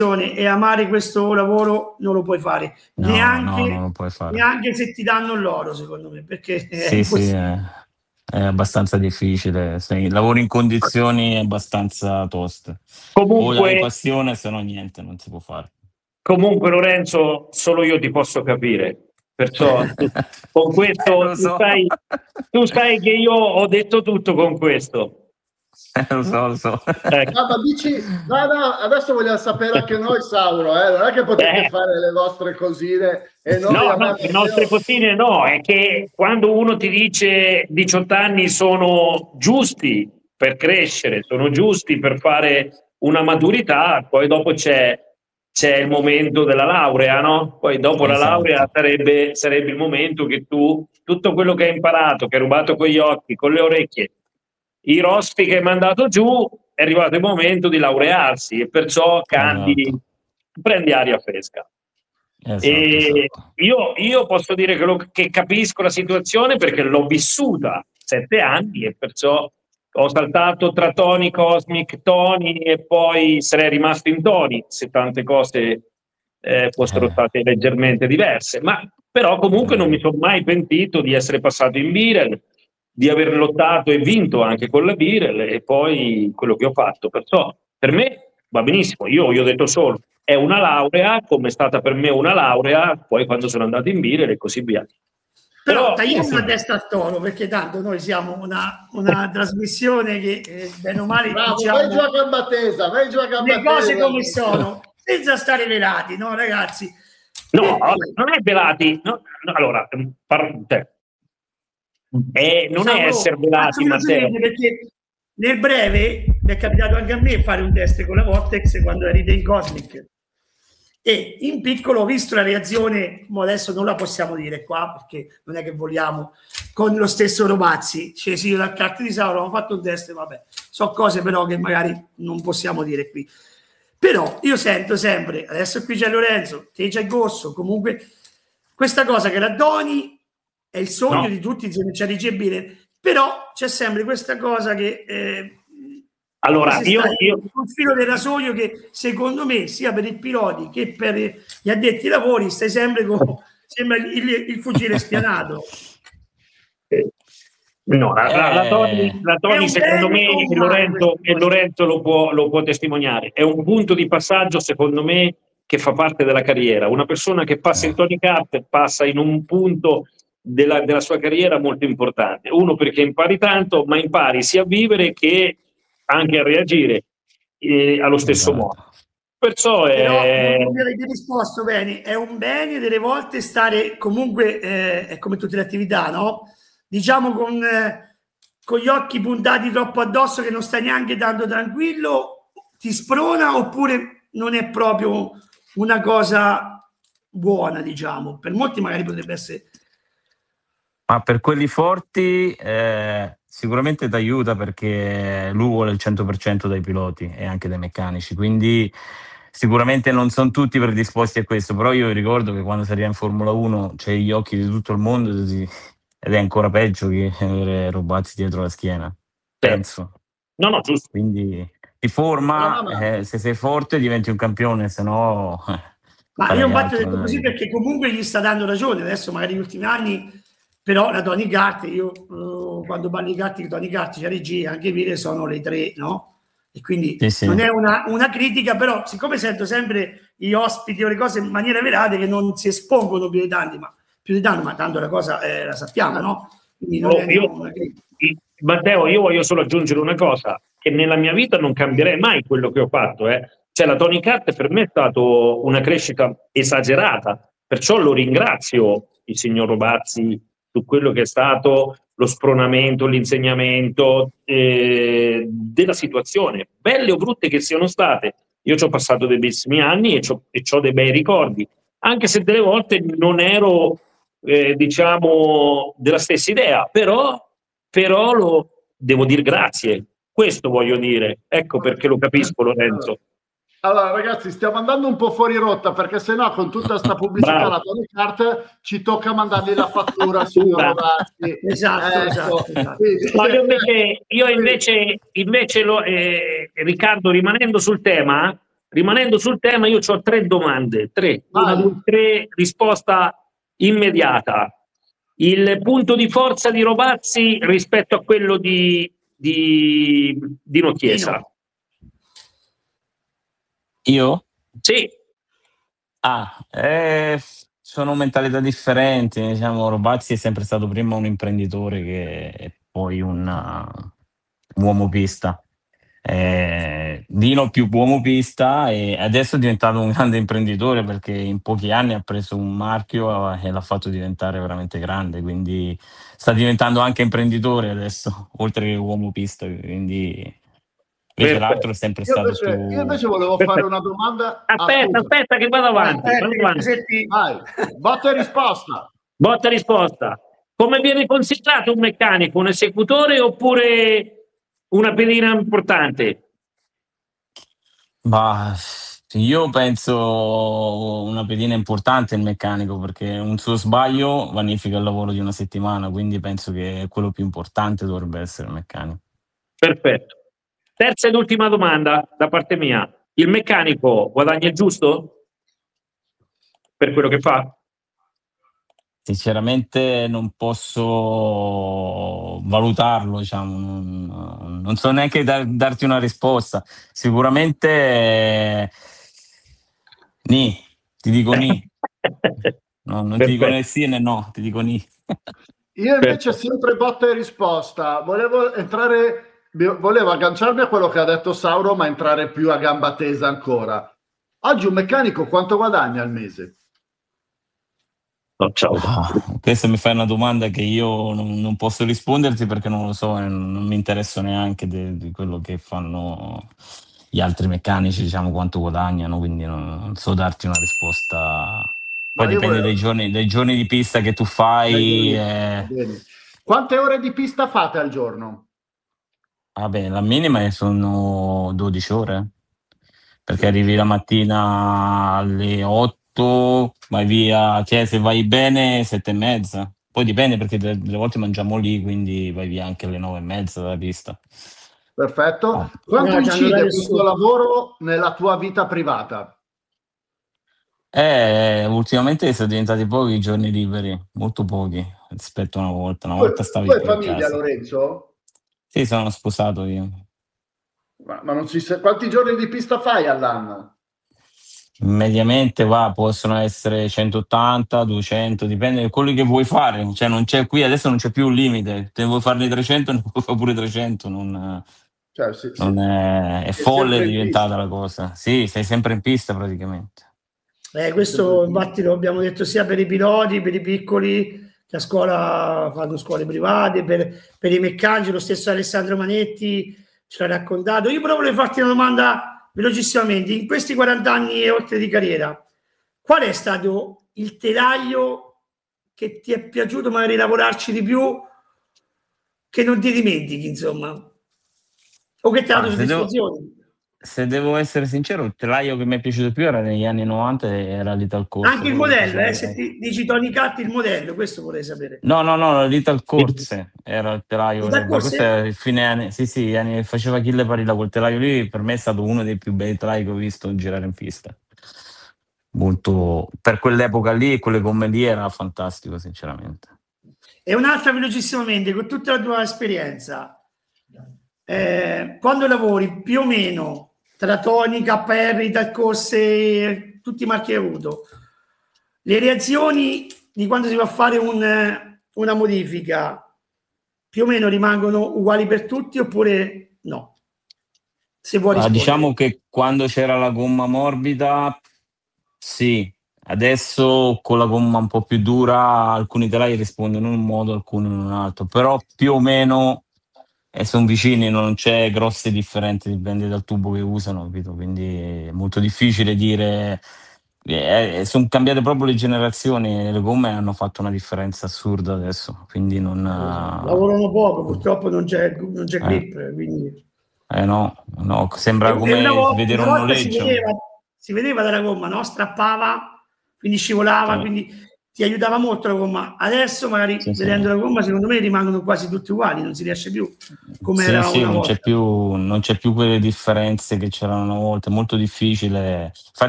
e amare questo lavoro non lo puoi fare, neanche, non lo puoi fare. neanche se ti danno l'oro, secondo me, perché è Sì, impossibile. è abbastanza difficile. Se lavori in condizioni abbastanza toste. O hai Comunque, passione, se no niente, non si può fare. comunque Lorenzo, solo io ti posso capire. Perciò con questo Lo so. tu sai che io ho detto tutto con questo. Lo so, lo so. Ecco. Ah, ma dici, no, adesso vogliamo sapere anche noi, Sauro, non è che potete fare le vostre cosine e noi No, le nostre cosine no, è che quando uno ti dice 18 anni sono giusti per crescere, sono giusti per fare una maturità, poi dopo c'è il momento della laurea, no? Poi dopo la laurea sarebbe il momento che tu, tutto quello che hai imparato, che hai rubato con gli occhi, con le orecchie, i rospi che hai mandato giù, è arrivato il momento di laurearsi e perciò prendi aria fresca. E io posso dire che capisco la situazione perché l'ho vissuta 7 anni e perciò ho saltato tra Tony, Cosmic, Tony e poi sarei rimasto in Tony se tante cose fossero state leggermente diverse, ma però comunque non mi sono mai pentito di essere passato in Birel, di aver lottato e vinto anche con la Birel e poi quello che ho fatto, perciò per me va benissimo. Io gli ho detto solo è una laurea, come è stata per me una laurea, poi quando sono andato in Birel e così via. Però tagliamo la testa al toro, perché tanto noi siamo una trasmissione che bene o male diciamo, vai giù a gamba tesa, le cose come sono, senza stare velati, no ragazzi? No, non è velati, no, allora, non è essere velati, Matteo. Perché nel breve mi è capitato anche a me fare un test con la Vortex quando eri dei Cosmic e in piccolo ho visto la reazione, ma adesso non la possiamo dire qua perché non è che vogliamo, con lo stesso Romazzi, cioè sì, io dal carte di Sauro ho fatto un test, vabbè, so cose però che magari non possiamo dire qui, però io sento sempre, adesso qui c'è Lorenzo, te c'è Gosso, comunque questa cosa che la Doni è il sogno di tutti, se non c'è ricevire, però c'è sempre questa cosa che allora io un filo del rasoio che secondo me sia per i piloti che per gli addetti ai lavori stai sempre con sembra il fucile spianato. No, la Tony secondo me e Lorenzo lo può testimoniare, è un punto di passaggio secondo me che fa parte della carriera. Una persona che passa in Tony Kart passa in un punto della sua carriera molto importante. Uno, perché impari tanto, ma impari sia a vivere che anche a reagire allo stesso modo. Perciò non mi avete risposto bene. È un bene delle volte stare comunque è come tutte le attività, no? Diciamo con gli occhi puntati troppo addosso che non stai neanche tanto tranquillo, ti sprona oppure non è proprio una cosa buona, diciamo. Per molti magari potrebbe essere. Ma per quelli forti sicuramente ti aiuta perché lui vuole il 100% dai piloti e anche dai meccanici, quindi sicuramente non sono tutti predisposti a questo, però io ricordo che quando si arriva in Formula 1 c'è gli occhi di tutto il mondo ed è ancora peggio che avere Robazzi dietro la schiena, penso. No, giusto. Quindi ti forma, se sei forte diventi un campione, se no... Ma io ho detto così perché comunque gli sta dando ragione, adesso magari negli ultimi anni, però la Tony Kart, io quando parli di kart, Tony Kart, c'è RG, anche Vire sono le 3, no? E quindi non è una critica, però siccome sento sempre gli ospiti o le cose in maniera velate che non si espongono più di tanto, ma tanto la cosa la sappiamo, no? Quindi non è una critica. Matteo, io voglio solo aggiungere una cosa, che nella mia vita non cambierei mai quello che ho fatto, Cioè la Tony Kart per me è stato una crescita esagerata, perciò lo ringrazio il signor Robazzi su quello che è stato lo spronamento, l'insegnamento della situazione, belle o brutte che siano state. Io ci ho passato dei bellissimi anni e ho dei bei ricordi, anche se delle volte non ero, diciamo, della stessa idea, però lo devo dire grazie. Questo voglio dire, ecco perché lo capisco, Lorenzo. Allora ragazzi, stiamo andando un po' fuori rotta perché sennò con tutta sta pubblicità la Tony Kart ci tocca mandargli la fattura signor Robazzi. Esatto. Ma io invece Riccardo, rimanendo sul tema, rimanendo sul tema, io ho 3 domande, 3, una, 2, 3, risposta immediata. Il punto di forza di Robazzi rispetto a quello di Dino Chiesa. Io? Sì. Sono mentalità differenti, diciamo. Robazzi è sempre stato prima un imprenditore che poi un uomo pista. Dino più uomo pista e adesso è diventato un grande imprenditore perché in pochi anni ha preso un marchio e l'ha fatto diventare veramente grande, quindi sta diventando anche imprenditore adesso, oltre che uomo pista, quindi invece l'altro è sempre stato più... Io invece volevo fare una domanda. Aspetta che vado avanti. Vai, botta e risposta. Botta e risposta. Come viene considerato un meccanico? Un esecutore oppure una pedina importante? Ma io penso una pedina importante il meccanico, perché un suo sbaglio vanifica il lavoro di una settimana, quindi penso che quello più importante dovrebbe essere il meccanico. Perfetto. Terza ed ultima domanda da parte mia. Il meccanico guadagna il giusto per quello che fa? Sinceramente non posso valutarlo, diciamo, non so neanche darti una risposta. Sicuramente ti dico ni. No, non ti dico né sì né no, ti dico ni. Io invece sempre botta e risposta. Volevo agganciarmi a quello che ha detto Sauro, ma entrare più a gamba tesa ancora. Oggi un meccanico quanto guadagna al mese? Questa mi fai una domanda che io non posso risponderti perché non lo so, non mi interesso neanche di quello che fanno gli altri meccanici, diciamo, quanto guadagnano, quindi non so darti una risposta. Poi dipende dai giorni di pista che tu fai. Quante ore di pista fate al giorno? Vabbè, la minima sono 12 ore, perché arrivi la mattina alle 8, vai via, cioè se vai bene 7:30, poi dipende perché delle volte mangiamo lì, quindi vai via anche alle 9:30 dalla pista. Perfetto. Quanto incide questo lavoro nella tua vita privata? Ultimamente sono diventati pochi i giorni liberi, molto pochi rispetto a una volta. Una volta stavi Tu hai più a famiglia, casa. Lorenzo? Sì, sono sposato io. Ma non si sa quanti giorni di pista fai all'anno? Mediamente possono essere 180, 200, dipende da quello che vuoi fare. Cioè non c'è qui adesso non c'è più un limite. Se vuoi farne 300, ne puoi fare pure 300. È folle diventata la cosa. Sì, sei sempre in pista praticamente. Questo infatti lo abbiamo detto sia per i piloti, per i piccoli che a scuola fanno scuole private, per i meccanici, lo stesso Alessandro Manetti ce l'ha raccontato. Io però volevo farti una domanda velocissimamente. In questi 40 anni e oltre di carriera, qual è stato il telaio che ti è piaciuto magari lavorarci di più, che non ti dimentichi, insomma, o che ti ha dato soddisfazione? Se devo essere sincero, il telaio che mi è piaciuto più era negli anni 90, era l'Italcorsa. Anche il modello, se ti dici Tony Cat il modello, questo vorrei sapere. No, l'Italcorsa era il telaio. Questo è il fine anni, sì, faceva Achille Parilla quel telaio lì, per me è stato uno dei più bei telai che ho visto girare in pista. Molto, per quell'epoca lì e quelle gomme lì era fantastico, sinceramente. E un'altra velocissimamente, con tutta la tua esperienza, quando lavori più o meno tra Tony, KR, Italcorse, tutti i marchi che hai avuto, le reazioni di quando si va a fare una modifica più o meno rimangono uguali per tutti oppure no? Se vuoi rispondere. Diciamo che quando c'era la gomma morbida, sì. Adesso con la gomma un po' più dura alcuni telai rispondono in un modo, alcuni in un altro, però più o meno sono vicini, non c'è grosse differenze, dipende dal tubo che usano, capito? Quindi è molto difficile dire. Sono cambiate proprio le generazioni, le gomme hanno fatto una differenza assurda adesso, quindi non lavorano poco, purtroppo non c'è grip, quindi no, sembra come vedere un noleggio. Si vedeva dalla gomma, no? Strappava, quindi scivolava, quindi ti aiutava molto la gomma. Adesso magari vedendo la gomma, secondo me rimangono quasi tutti uguali, non si riesce più come era una volta. Non c'è più quelle differenze che c'erano una volta, è molto difficile.